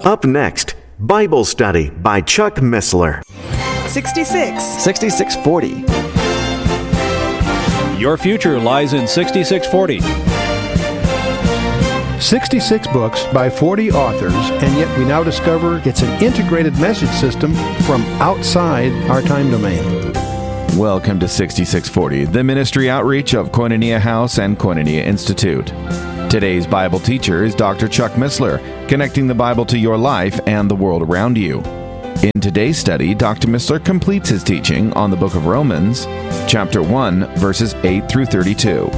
Up next, Bible Study by Chuck Missler. 6640. Your future lies in 6640. 66 books by 40 authors, and yet we now discover it's an integrated message system from outside our time domain. Welcome to 6640, the ministry outreach of Koinonia House and Koinonia Institute. Today's Bible teacher is Dr. Chuck Missler, connecting the Bible to your life and the world around you. In today's study, Dr. Missler completes his teaching on the book of Romans, chapter 1, verses 8 through 32.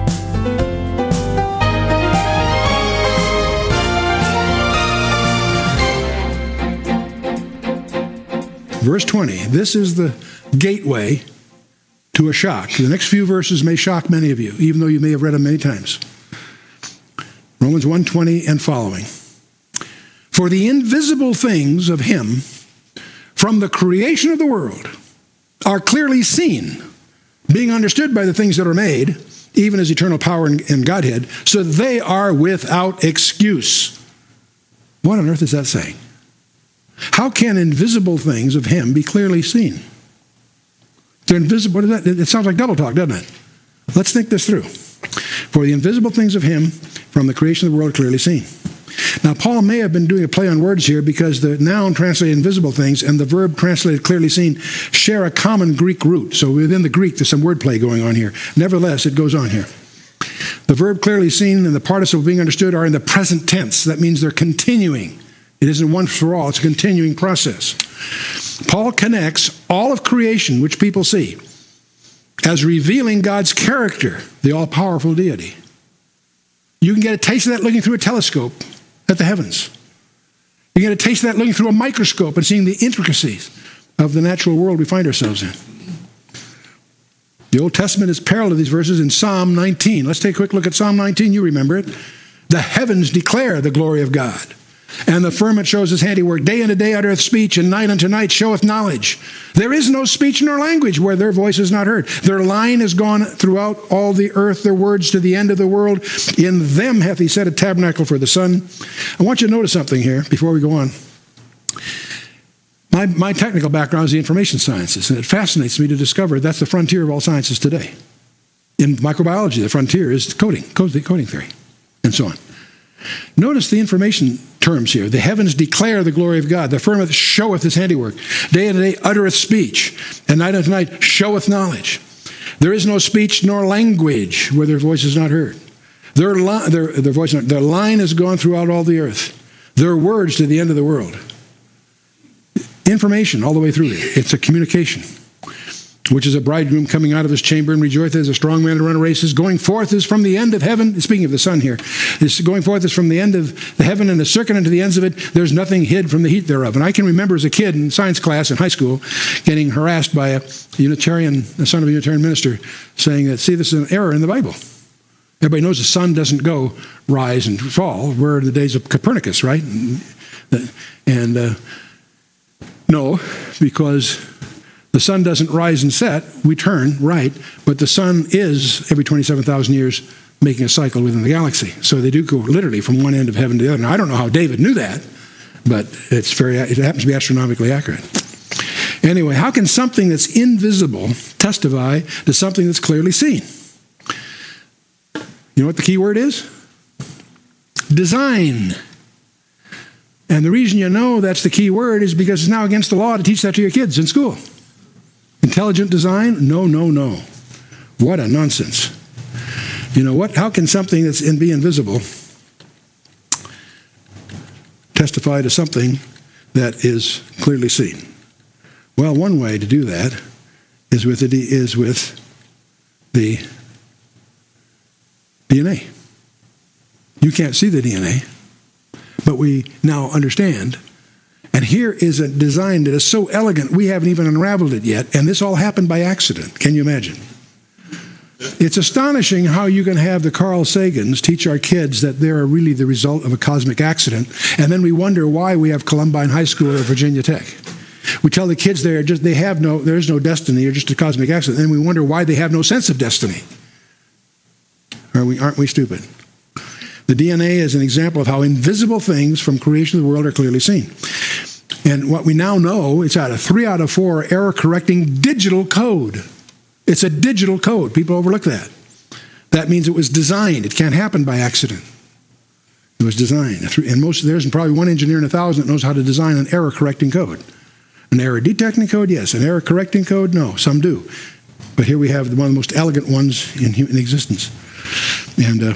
Verse 20, this is the gateway to a shock. The next few verses may shock many of you, even though you may have read them many times. Romans 1:20 and following. For the invisible things of him from the creation of the world are clearly seen, being understood by the things that are made, even as eternal power and Godhead, so that they are without excuse. What on earth is that saying? How can invisible things of him be clearly seen? They're invisible. What is that? It sounds like double talk, doesn't it? Let's think this through. For the invisible things of him from the creation of the world are clearly seen. Now, Paul may have been doing a play on words here because the noun translated invisible things and the verb translated clearly seen share a common Greek root. So within the Greek, there's some wordplay going on here. Nevertheless, it goes on here. The verb clearly seen and the participle being understood are in the present tense. That means they're continuing. It isn't once for all. It's a continuing process. Paul connects all of creation, which people see, as revealing God's character, the all-powerful deity. You can get a taste of that looking through a telescope at the heavens. You get a taste of that looking through a microscope and seeing the intricacies of the natural world we find ourselves in. The Old Testament is parallel to these verses in Psalm 19. Let's take a quick look at Psalm 19. You remember it. The heavens declare the glory of God, and the firmament shows his handiwork. Day unto day uttereth speech, and night unto night showeth knowledge. There is no speech nor language where their voice is not heard. Their line is gone throughout all the earth, their words to the end of the world. In them hath he set a tabernacle for the sun. I want you to notice something here before we go on. My technical background is the information sciences, and it fascinates me to discover that's the frontier of all sciences today. In microbiology, the frontier is coding theory, and so on. Notice the information terms here. The heavens declare the glory of God. The firmament showeth his handiwork. Day unto day uttereth speech, and night unto night showeth knowledge. There is no speech nor language where their voice is not heard. Their line is gone throughout all the earth. Their words to the end of the world. Information all the way through it. It's a communication. Which is a bridegroom coming out of his chamber and rejoiceth as a strong man to run a race. His going forth is from the end of heaven. Speaking of the sun here. His going forth is from the end of the heaven and the circuit unto the ends of it. There's nothing hid from the heat thereof. And I can remember as a kid in science class in high school getting harassed by a son of a Unitarian minister saying that, see, this is an error in the Bible. Everybody knows the sun doesn't go rise and fall. We're in the days of Copernicus, right? No, because the sun doesn't rise and set. We turn, right, but the sun is, every 27,000 years, making a cycle within the galaxy. So they do go literally from one end of heaven to the other. Now, I don't know how David knew that, but it happens to be astronomically accurate. Anyway, how can something that's invisible testify to something that's clearly seen? You know what the key word is? Design. And the reason you know that's the key word is because it's now against the law to teach that to your kids in school. Intelligent design? No. What a nonsense. You know what? How can something that's be invisible testify to something that is clearly seen? Well, one way to do that is with the DNA. You can't see the DNA, but we now understand. And here is a design that is so elegant, we haven't even unraveled it yet. And this all happened by accident. Can you imagine? It's astonishing how you can have the Carl Sagans teach our kids that they're really the result of a cosmic accident. And then we wonder why we have Columbine High School or Virginia Tech. We tell the kids there is no destiny, you're just a cosmic accident. And we wonder why they have no sense of destiny. Aren't we stupid? The DNA is an example of how invisible things from creation of the world are clearly seen. And what we now know, it's out of 3 out of 4 error-correcting digital code. It's a digital code. People overlook that. That means it was designed. It can't happen by accident. It was designed. And there's probably one engineer in 1,000 that knows how to design an error-correcting code. An error-detecting code, yes. An error-correcting code, no. Some do. But here we have one of the most elegant ones in existence. And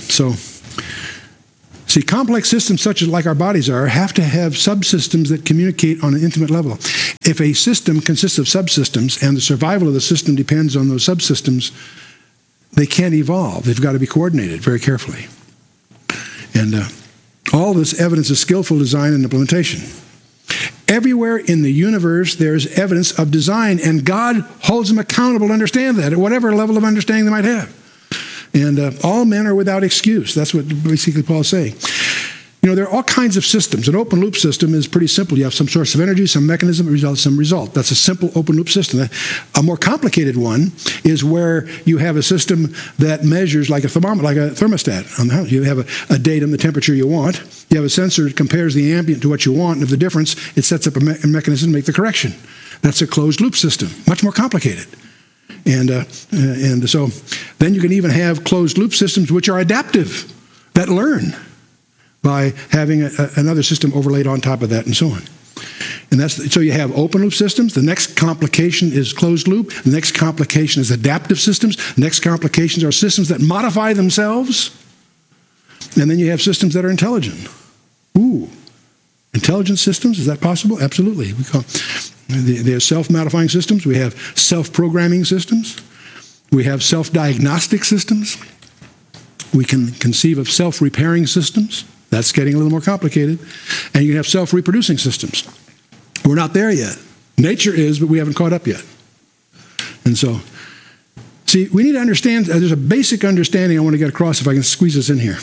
see, complex systems such as like our bodies are have to have subsystems that communicate on an intimate level. If a system consists of subsystems and the survival of the system depends on those subsystems, they can't evolve. They've got to be coordinated very carefully. And all this evidence of skillful design and implementation. Everywhere in the universe, there's evidence of design, and God holds them accountable to understand that, at whatever level of understanding they might have. And all men are without excuse. That's what basically Paul's saying. You know, there are all kinds of systems. An open loop system is pretty simple. You have some source of energy, some mechanism, some result. That's a simple open loop system. A more complicated one is where you have a system that measures like a thermometer, like a thermostat on the house. You have a datum, the temperature you want. You have a sensor that compares the ambient to what you want, and if the difference, it sets up a mechanism to make the correction. That's a closed loop system, much more complicated. And so then you can even have closed loop systems which are adaptive, that learn by having another system overlaid on top of that, and so on. And so you have open loop systems. The next complication is closed loop. The next complication is adaptive systems. The next complications are systems that modify themselves. And then you have systems that are intelligent. Ooh, intelligent systems, is that possible? Absolutely. We call they are self-modifying systems. We have self-programming systems. We have self-diagnostic systems. We can conceive of self-repairing systems. That's getting a little more complicated. And you can have self-reproducing systems. We're not there yet. Nature is, but we haven't caught up yet. And so, see, we need to understand, there's a basic understanding I want to get across if I can squeeze this in here.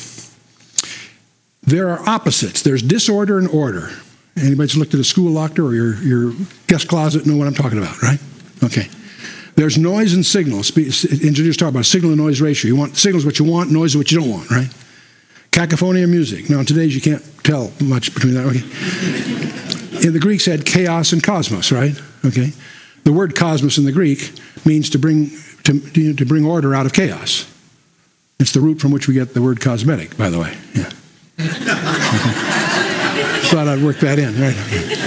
There are opposites. There's disorder and order. Anybody that's looked at a school locker or your guest closet know what I'm talking about, right? Okay. There's noise and signals. Engineers talk about signal and noise ratio. You want signals what you want, noise what you don't want, right? Cacophony of music. Now, in today's you can't tell much between that. Okay. In the Greeks had chaos and cosmos, right? Okay. The word cosmos in the Greek means to bring order out of chaos. It's the root from which we get the word cosmetic, by the way. Yeah. Thought I'd work that in, right?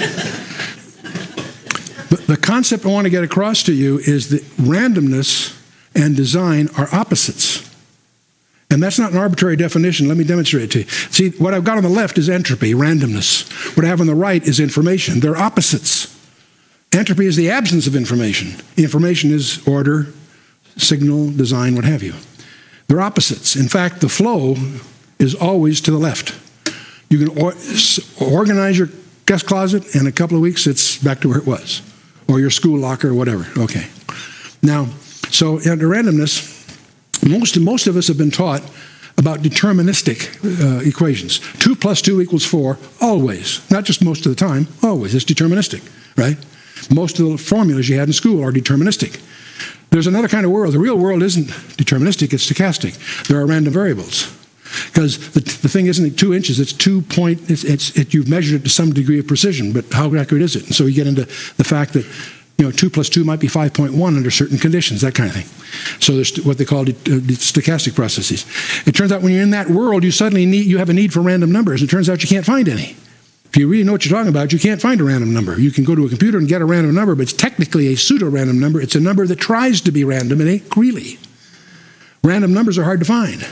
But the concept I want to get across to you is that randomness and design are opposites. And that's not an arbitrary definition. Let me demonstrate it to you. See, what I've got on the left is entropy, randomness. What I have on the right is information. They're opposites. Entropy is the absence of information. Information is order, signal, design, what have you. They're opposites. In fact, the flow is always to the left. You can organize your guest closet, and in a couple of weeks, it's back to where it was. Or your school locker, or whatever. Okay. Now, so under randomness, most of us have been taught about deterministic equations. 2 + 2 = 4, always. Not just most of the time, always. It's deterministic, right? Most of the formulas you had in school are deterministic. There's another kind of world. The real world isn't deterministic, it's stochastic. There are random variables. Because the thing isn't 2 inches, it's you've measured it to some degree of precision, but how accurate is it? And so you get into the fact that 2 + 2 might be 5.1 under certain conditions, that kind of thing. So there's what they call stochastic processes. It turns out when you're in that world, you have a need for random numbers. It turns out you can't find any. If you really know what you're talking about, you can't find a random number. You can go to a computer and get a random number, but it's technically a pseudo-random number. It's a number that tries to be random. It ain't really. Random numbers are hard to find.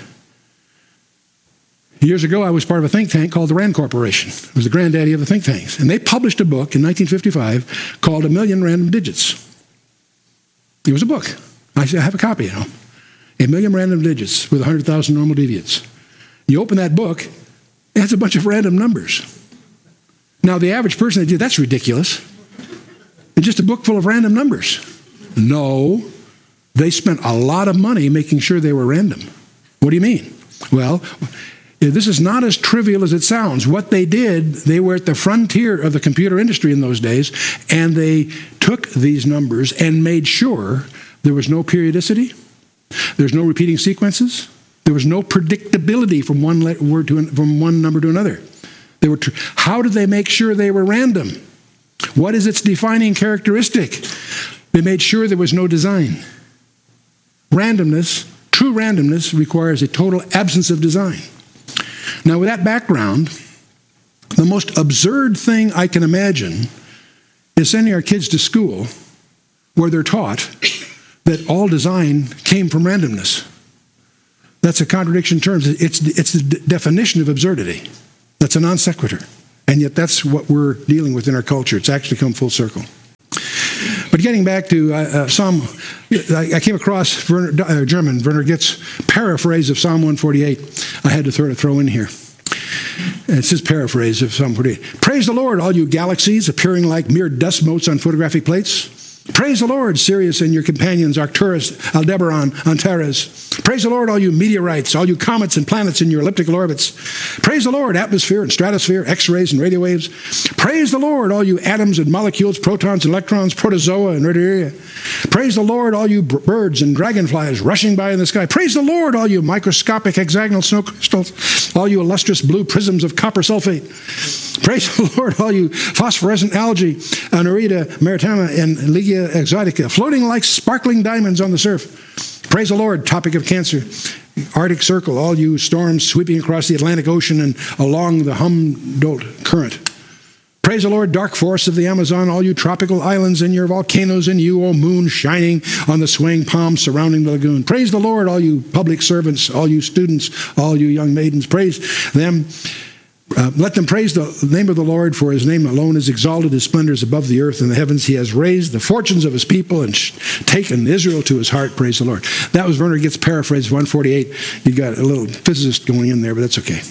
Years ago, I was part of a think tank called the RAND Corporation. It was the granddaddy of the think tanks. And they published a book in 1955 called 1,000,000 Random Digits. It was a book. I have a copy, 1,000,000 random digits with 100,000 normal deviates. You open that book, it has a bunch of random numbers. Now, the average person, that's ridiculous. It's just a book full of random numbers. No, they spent a lot of money making sure they were random. What do you mean? Well, this is not as trivial as it sounds. What they did, they were at the frontier of the computer industry in those days, and they took these numbers and made sure there was no periodicity, there's no repeating sequences, There was no predictability from one word from one number to another. They were how did they make sure they were random? What is its defining characteristic? They made sure there was no design. Randomness, true randomness, requires a total absence of design. Now, with that background, the most absurd thing I can imagine is sending our kids to school where they're taught that all design came from randomness. That's a contradiction in terms. It's the definition of absurdity. That's a non sequitur. And yet that's what we're dealing with in our culture. It's actually come full circle. But getting back to Psalm, I came across Werner Gitt's paraphrase of Psalm 148. I had to throw in here. It's his paraphrase of Psalm 48. Praise the Lord, all you galaxies appearing like mere dust motes on photographic plates. Praise the Lord, Sirius and your companions, Arcturus, Aldebaran, Antares. Praise the Lord, all you meteorites, all you comets and planets in your elliptical orbits. Praise the Lord, atmosphere and stratosphere, X-rays and radio waves. Praise the Lord, all you atoms and molecules, protons and electrons, protozoa and radiaria. Praise the Lord, all you birds and dragonflies rushing by in the sky. Praise the Lord, all you microscopic hexagonal snow crystals, all you illustrious blue prisms of copper sulfate. Praise the Lord, all you phosphorescent algae, Anorita maritima and Ligia exotica, floating like sparkling diamonds on the surf. Praise the Lord, Tropic of Cancer, Arctic Circle, all you storms sweeping across the Atlantic Ocean and along the Humboldt Current. Praise the Lord, dark forests of the Amazon, all you tropical islands and your volcanoes, and you, O moon, shining on the swaying palms surrounding the lagoon. Praise the Lord, all you public servants, all you students, all you young maidens. Praise them. Let them praise the name of the Lord, for his name alone is exalted. His splendor is above the earth and the heavens. He has raised the fortunes of his people and taken Israel to his heart. Praise the Lord. That was Werner Gitt's paraphrase, 148. You got a little physicist going in there, but that's okay.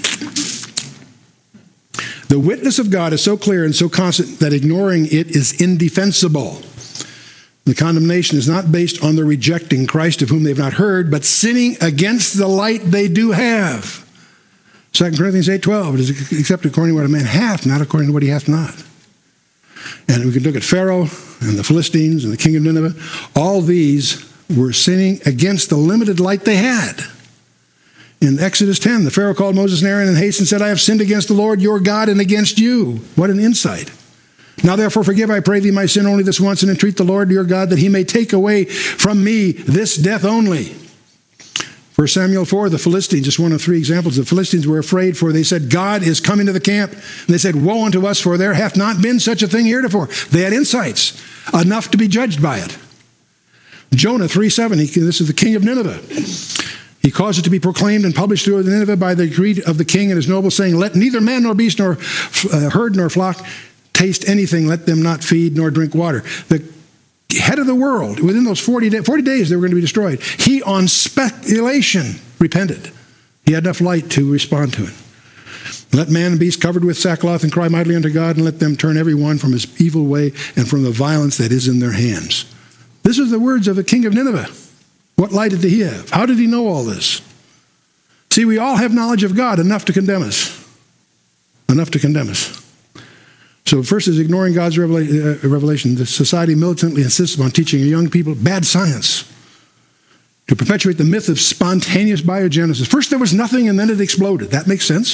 The witness of God is so clear and so constant that ignoring it is indefensible. The condemnation is not based on their rejecting Christ, of whom they've not heard, but sinning against the light they do have. 2 Corinthians 8:12, it is accepted according to what a man hath, not according to what he hath not. And we can look at Pharaoh and the Philistines and the king of Nineveh. All these were sinning against the limited light they had. In Exodus 10, the Pharaoh called Moses and Aaron in haste and said, I have sinned against the Lord your God and against you. What an insight. Now therefore forgive, I pray thee, my sin only this once, and entreat the Lord your God that he may take away from me this death only. 1 Samuel 4, the Philistines, just one of three examples. The Philistines were afraid, for they said, God is coming to the camp. And they said, woe unto us, for there hath not been such a thing heretofore. They had insights, enough to be judged by it. Jonah 3:7, this is the king of Nineveh. He caused it to be proclaimed and published through Nineveh by the decree of the king and his nobles, saying, let neither man nor beast nor herd nor flock taste anything, let them not feed nor drink water. The head of the world, within those 40 days they were going to be destroyed. He, on speculation, repented. He had enough light to respond to it. Let man and beast covered with sackcloth and cry mightily unto God, and let them turn every one from his evil way and from the violence that is in their hands. This is the words of the king of Nineveh. What light did he have? How did he know all this? See, we all have knowledge of God, enough to condemn us. Enough to condemn us. So first is ignoring God's revelation. The society militantly insists on teaching young people bad science to perpetuate the myth of spontaneous biogenesis. First there was nothing and then it exploded. That makes sense?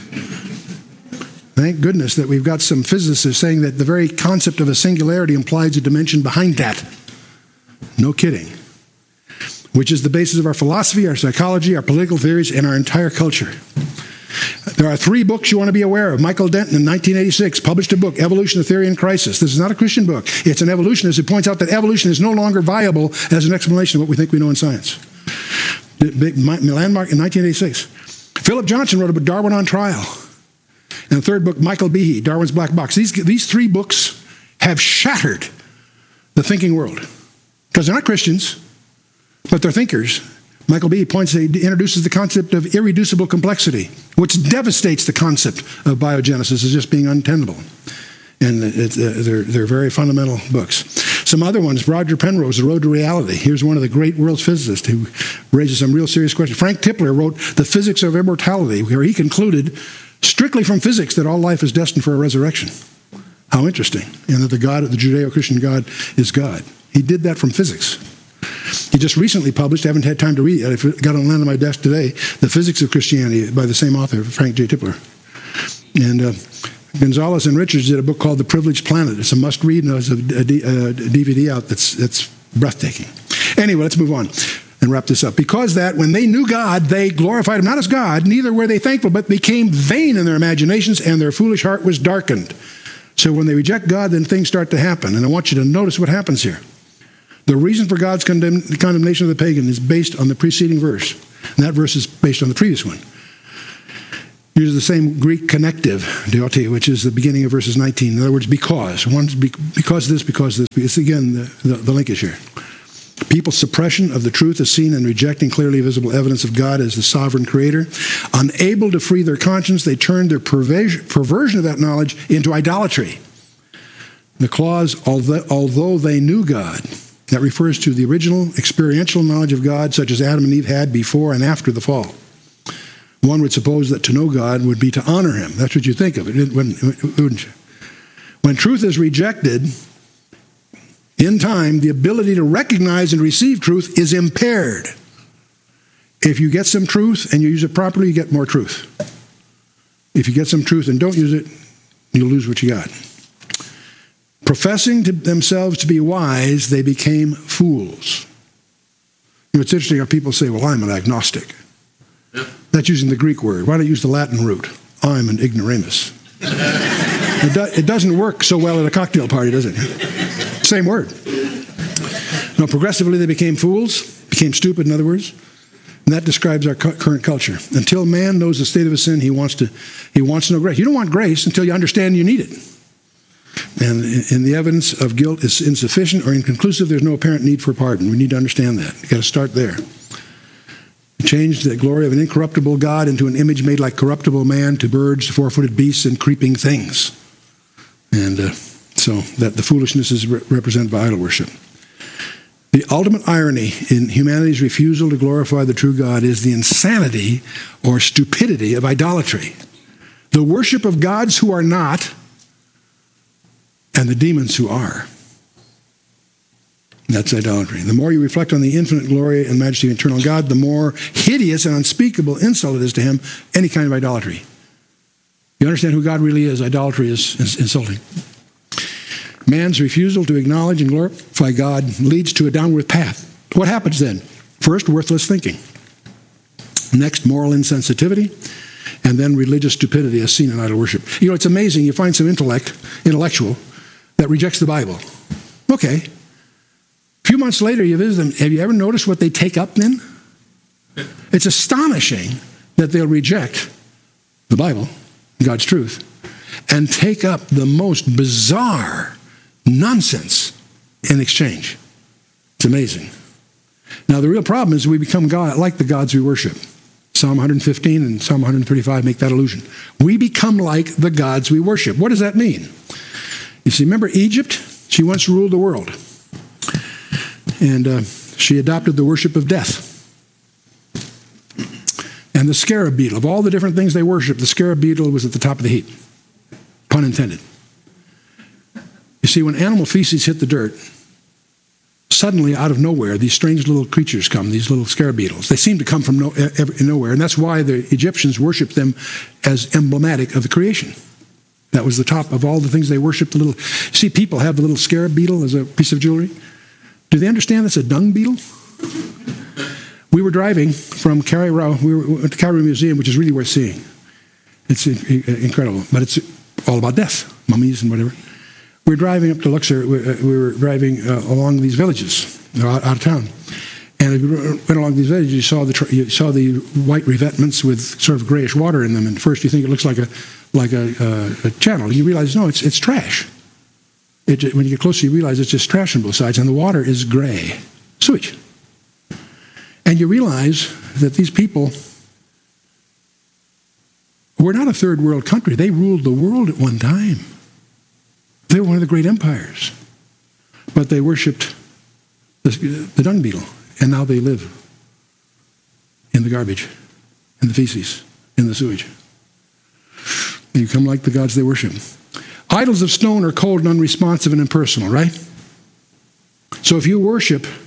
Thank goodness that we've got some physicists saying that the very concept of a singularity implies a dimension behind that. No kidding. Which is the basis of our philosophy, our psychology, our political theories, and our entire culture. There are three books you want to be aware of. Michael Denton in 1986 published a book, Evolution, a Theory in Crisis. This is not a Christian book. It's an evolutionist who points out that evolution is no longer viable as an explanation of what we think we know in science. Landmark in 1986. Philip Johnson wrote a book, Darwin on Trial. And the third book, Michael Behe, Darwin's Black Box. These three books have shattered the thinking world. Because they're not Christians, but they're thinkers. Michael Behe introduces the concept of irreducible complexity, which devastates the concept of biogenesis as just being untenable. And they're very fundamental books. Some other ones, Roger Penrose, The Road to Reality. Here's one of the great world's physicists who raises some real serious questions. Frank Tipler wrote The Physics of Immortality, where he concluded, strictly from physics, that all life is destined for a resurrection. How interesting. And that the God, the Judeo-Christian God, is God. He did that from physics. He just recently published, I haven't had time to read it, it got on my desk today, The Physics of Christianity by the same author, Frank J. Tipler. And Gonzalez and Richards did a book called The Privileged Planet. It's a must-read, and there's a DVD out that's breathtaking. Anyway, let's move on and wrap this up. Because that, when they knew God, they glorified him not as God, neither were they thankful, but became vain in their imaginations, and their foolish heart was darkened. So when they reject God, then things start to happen. And I want you to notice what happens here. The reason for God's condemnation of the pagan is based on the preceding verse. And that verse is based on the previous one. Uses the same Greek connective, deote, which is the beginning of verses 19. In other words, because. One's because this, because this. It's again the linkage here. People's suppression of the truth is seen in rejecting clearly visible evidence of God as the sovereign creator. Unable to free their conscience, they turn their perversion of that knowledge into idolatry. The clause, although they knew God, that refers to the original experiential knowledge of God, such as Adam and Eve had before and after the fall. One would suppose that to know God would be to honor him. That's what you think of it. When truth is rejected, in time, the ability to recognize and receive truth is impaired. If you get some truth and you use it properly, you get more truth. If you get some truth and don't use it, you'll lose what you got. Professing to themselves to be wise, they became fools. You know, it's interesting how people say, well, I'm an agnostic. Yeah. That's using the Greek word. Why don't you use the Latin root? I'm an ignoramus. It doesn't work so well at a cocktail party, does it? Same word. No, progressively they became fools, became stupid, in other words. And that describes our current culture. Until man knows the state of his sin, he wants to know grace. You don't want grace until you understand you need it. And the evidence of guilt is insufficient or inconclusive, there's no apparent need for pardon. We need to understand that. You've got to start there. Change the glory of an incorruptible God into an image made like corruptible man, to birds, to four-footed beasts, and creeping things. And so that the foolishness is represented by idol worship. The ultimate irony in humanity's refusal to glorify the true God is the insanity or stupidity of idolatry. The worship of gods who are not, and the demons who are. That's idolatry. The more you reflect on the infinite glory and majesty of eternal God, the more hideous and unspeakable insult it is to him, any kind of idolatry. You understand who God really is, idolatry is insulting. Man's refusal to acknowledge and glorify God leads to a downward path. What happens then? First, worthless thinking. Next, moral insensitivity. And then religious stupidity as seen in idol worship. You know, it's amazing. You find some intellectual that rejects the Bible. Okay. A few months later, you visit them. Have you ever noticed what they take up then? It's astonishing that they'll reject the Bible, God's truth, and take up the most bizarre nonsense in exchange. It's amazing. Now, the real problem is we become God, like the gods we worship. Psalm 115 and Psalm 135 make that allusion. We become like the gods we worship. What does that mean? You see, remember Egypt? She once ruled the world. And she adopted the worship of death. And the scarab beetle, of all the different things they worshiped, the scarab beetle was at the top of the heap. Pun intended. You see, when animal feces hit the dirt, suddenly out of nowhere, these strange little creatures come, these little scarab beetles. They seem to come from nowhere, and that's why the Egyptians worshipped them as emblematic of the creation. That was the top of all the things they worshipped. See, people have the little scarab beetle as a piece of jewelry. Do they understand that's a dung beetle? We were driving from Cairo. We went to Cairo Museum, which is really worth seeing. It's incredible, but it's all about death, mummies and whatever. We were driving up to Luxor. We were driving along these villages out of town, and as we went along these villages, you saw the white revetments with sort of grayish water in them. And first, you think it looks like a channel. You realize no, it's trash. When you get closer, you realize it's just trash on both sides, and the water is gray, sewage. And you realize that these people were not a third world country. They ruled the world at one time. They were one of the great empires. But they worshipped the dung beetle, and now they live in the garbage, in the feces, in the sewage. They become like the gods they worship. Idols of stone are cold and unresponsive and impersonal, right? So if you worship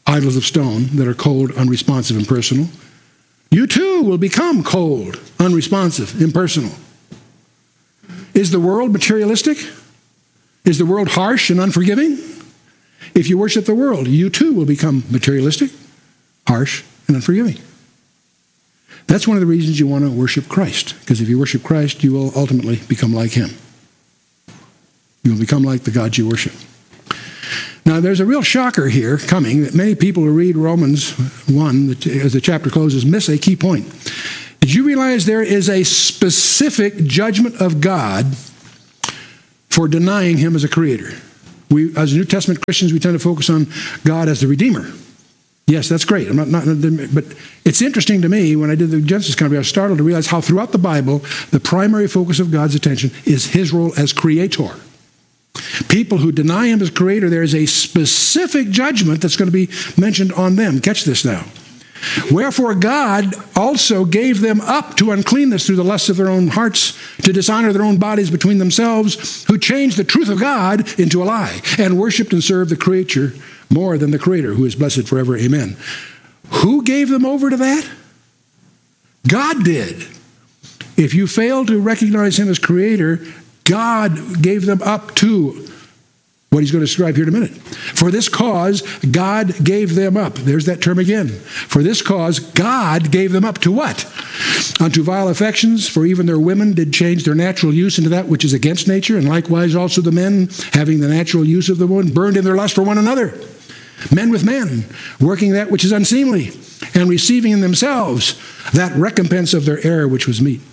idols of stone that are cold, unresponsive, impersonal, you too will become cold, unresponsive, impersonal. Is the world materialistic? Is the world harsh and unforgiving? If you worship the world, you too will become materialistic, harsh, and unforgiving. That's one of the reasons you want to worship Christ, because if you worship Christ, you will ultimately become like him. You will become like the God you worship. Now, there's a real shocker here coming that many people who read Romans 1, as the chapter closes, miss a key point. Did you realize there is a specific judgment of God for denying him as a creator? We, as New Testament Christians, we tend to focus on God as the Redeemer. Yes, that's great. But it's interesting to me, when I did the Genesis commentary, I was startled to realize how throughout the Bible, the primary focus of God's attention is his role as creator. People who deny him as creator, there is a specific judgment that's going to be mentioned on them. Catch this now. Wherefore God also gave them up to uncleanness through the lusts of their own hearts, to dishonor their own bodies between themselves, who changed the truth of God into a lie, and worshipped and served the creature more than the Creator, who is blessed forever. Amen. Who gave them over to that? God did. If you fail to recognize him as Creator, God gave them up to what he's going to describe here in a minute. For this cause, God gave them up. There's that term again. For this cause, God gave them up to what? Unto vile affections, for even their women did change their natural use into that which is against nature, and likewise also the men, having the natural use of the woman, burned in their lust for one another. Men with men, working that which is unseemly, and receiving in themselves that recompense of their error which was meet.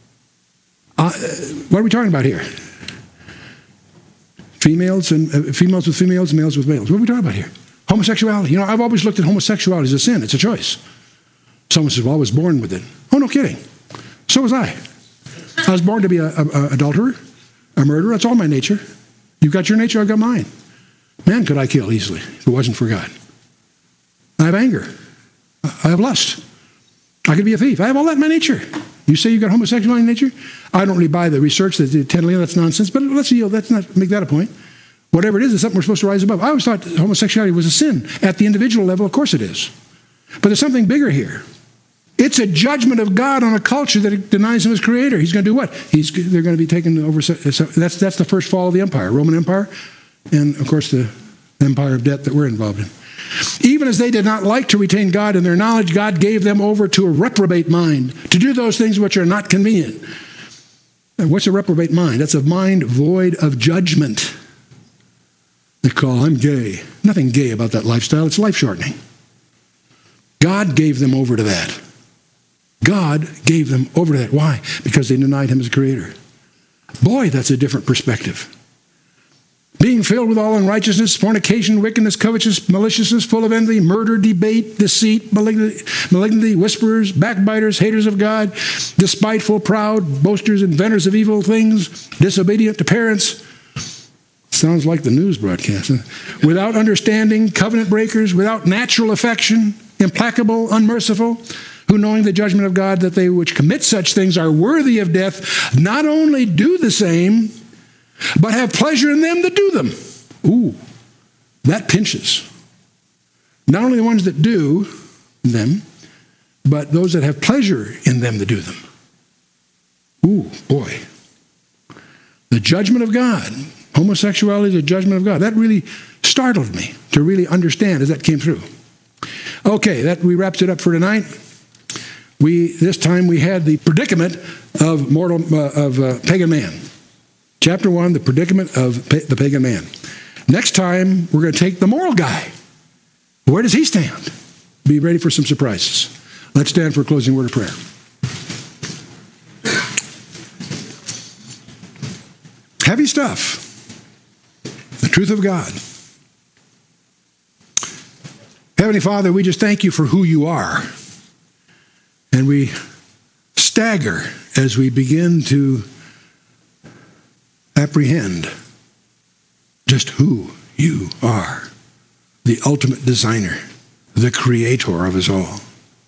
What are we talking about here? Females with females, males with males. What are we talking about here? Homosexuality. You know, I've always looked at homosexuality as a sin. It's a choice. Someone says, well, I was born with it. Oh, no kidding. So was I. I was born to be an adulterer, a murderer. That's all my nature. You've got your nature, I've got mine. Man, could I kill easily if it wasn't for God. I have anger. I have lust. I could be a thief. I have all that in my nature. You say you've got homosexuality in nature? I don't really buy the research that tend to that's nonsense, but let's not make that a point. Whatever it is, it's something we're supposed to rise above. I always thought homosexuality was a sin. At the individual level, of course it is. But there's something bigger here. It's a judgment of God on a culture that denies him as creator. He's going to do what? They're going to be taken over. That's the first fall of the empire, Roman Empire, and of course the empire of debt that we're involved in. Even as they did not like to retain God in their knowledge, God gave them over to a reprobate mind, to do those things which are not convenient. And what's a reprobate mind? That's a mind void of judgment. They call, I'm gay. Nothing gay about that lifestyle. It's life-shortening. God gave them over to that. God gave them over to that. Why? Because they denied him as creator. Boy, that's a different perspective. Being filled with all unrighteousness, fornication, wickedness, covetousness, maliciousness, full of envy, murder, debate, deceit, malignity, whisperers, backbiters, haters of God, despiteful, proud, boasters, inventors of evil things, disobedient to parents. Sounds like the news broadcast. Huh? Without understanding, covenant breakers, without natural affection, implacable, unmerciful, who knowing the judgment of God that they which commit such things are worthy of death, not only do the same, but have pleasure in them that do them. Ooh, that pinches. Not only the ones that do them, but those that have pleasure in them that do them. Ooh, boy. The judgment of God. Homosexuality is the judgment of God. That really startled me to really understand as that came through. Okay, that wraps it up for tonight. This time we had the predicament of pagan man. Chapter 1, the predicament of the pagan man. Next time, we're going to take the moral guy. Where does he stand? Be ready for some surprises. Let's stand for a closing word of prayer. Heavy stuff. The truth of God. Heavenly Father, we just thank you for who you are. And we stagger as we begin to apprehend just who you are, the ultimate designer, the creator of us all.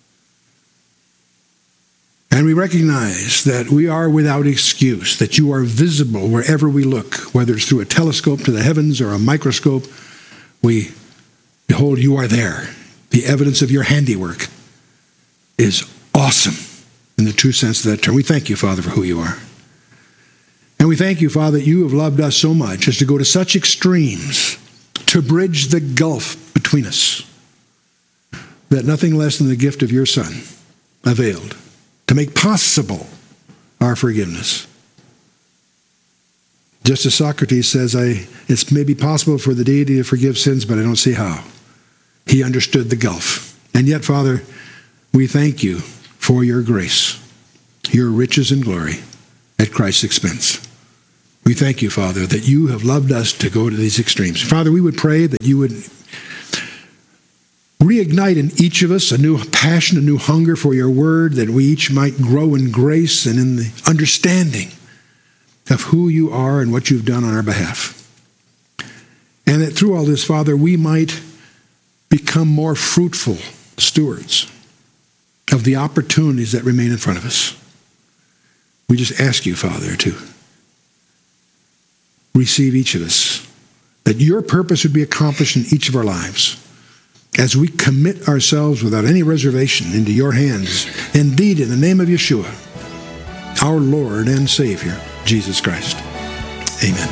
And we recognize that we are without excuse, that you are visible wherever we look, whether it's through a telescope to the heavens or a microscope. We Behold, you are there. The evidence of your handiwork is awesome in the true sense of that term. We thank you, Father, for who you are. And we thank you, Father, that you have loved us so much as to go to such extremes to bridge the gulf between us that nothing less than the gift of your Son availed to make possible our forgiveness. Just as Socrates says, it's maybe possible for the deity to forgive sins, but I don't see how. He understood the gulf. And yet, Father, we thank you for your grace, your riches and glory at Christ's expense. We thank you, Father, that you have loved us to go to these extremes. Father, we would pray that you would reignite in each of us a new passion, a new hunger for your word, that we each might grow in grace and in the understanding of who you are and what you've done on our behalf. And that through all this, Father, we might become more fruitful stewards of the opportunities that remain in front of us. We just ask you, Father, to receive each of us, that your purpose would be accomplished in each of our lives as we commit ourselves without any reservation into your hands. Indeed, in the name of Yeshua, our Lord and Savior, Jesus Christ. Amen.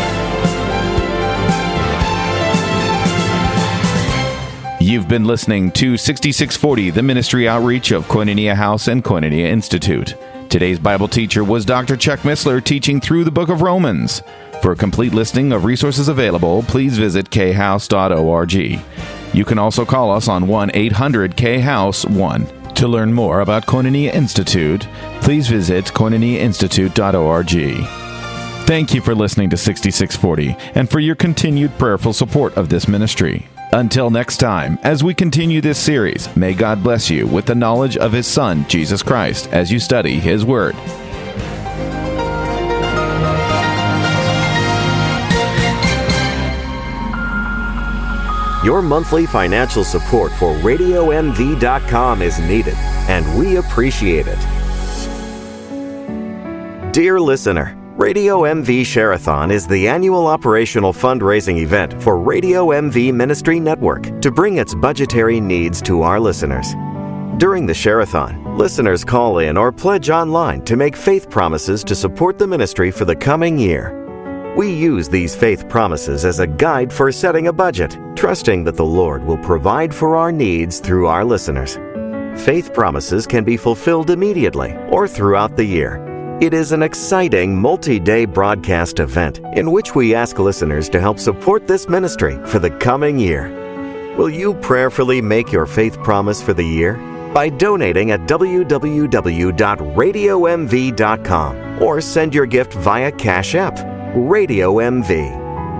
You've been listening to 6640, the ministry outreach of Koinonia House and Koinonia Institute. Today's Bible teacher was Dr. Chuck Missler, teaching through the book of Romans. For a complete listing of resources available, please visit khouse.org. You can also call us on 1-800-KHOUSE-1. To learn more about Koinonia Institute, please visit koinoniainstitute.org. Thank you for listening to 6640 and for your continued prayerful support of this ministry. Until next time, as we continue this series, may God bless you with the knowledge of His Son, Jesus Christ, as you study His Word. Your monthly financial support for RadioMV.com is needed, and we appreciate it. Dear listener, Radio MV Share-a-thon is the annual operational fundraising event for Radio MV Ministry Network to bring its budgetary needs to our listeners. During the Share-a-thon, listeners call in or pledge online to make faith promises to support the ministry for the coming year. We use these faith promises as a guide for setting a budget, trusting that the Lord will provide for our needs through our listeners. Faith promises can be fulfilled immediately or throughout the year. It is an exciting multi-day broadcast event in which we ask listeners to help support this ministry for the coming year. Will you prayerfully make your faith promise for the year? By donating at www.radiomv.com or send your gift via Cash App. Radio MV.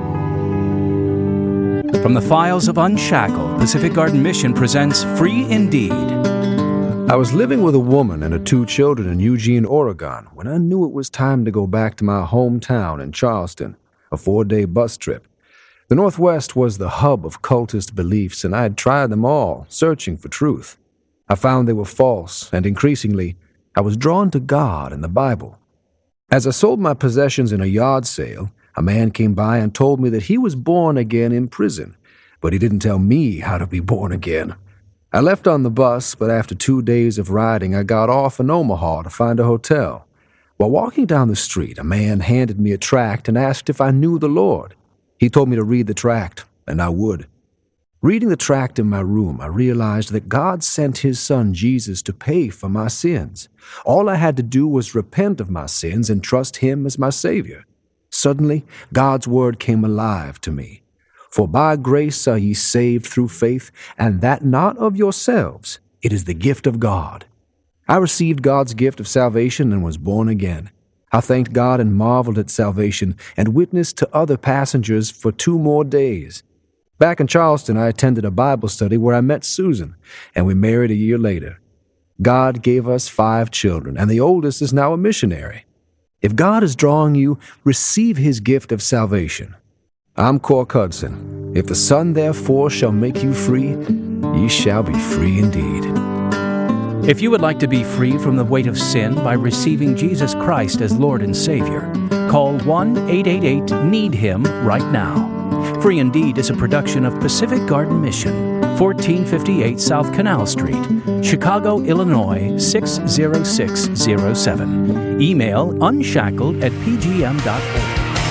From the files of Unshackled, Pacific Garden Mission presents Free Indeed. I was living with a woman and her 2 children in Eugene, Oregon, when I knew it was time to go back to my hometown in Charleston, a 4-day bus trip. The Northwest was the hub of cultist beliefs, and I had tried them all, searching for truth. I found they were false, and increasingly, I was drawn to God and the Bible. As I sold my possessions in a yard sale, a man came by and told me that he was born again in prison, but he didn't tell me how to be born again. I left on the bus, but after 2 days of riding, I got off in Omaha to find a hotel. While walking down the street, a man handed me a tract and asked if I knew the Lord. He told me to read the tract, and I would. Reading the tract in my room, I realized that God sent His Son Jesus to pay for my sins. All I had to do was repent of my sins and trust Him as my Savior. Suddenly, God's Word came alive to me. For by grace are ye saved through faith, and that not of yourselves. It is the gift of God. I received God's gift of salvation and was born again. I thanked God and marveled at salvation and witnessed to other passengers for 2 more days. Back in Charleston, I attended a Bible study where I met Susan, and we married a year later. God gave us 5 children, and the oldest is now a missionary. If God is drawing you, receive His gift of salvation. I'm Cork Hudson. If the Son therefore shall make you free, ye shall be free indeed. If you would like to be free from the weight of sin by receiving Jesus Christ as Lord and Savior, call 1-888-NEED-HIM right now. Free Indeed is a production of Pacific Garden Mission, 1458 South Canal Street, Chicago, Illinois 60607. Email unshackled@pgm.org.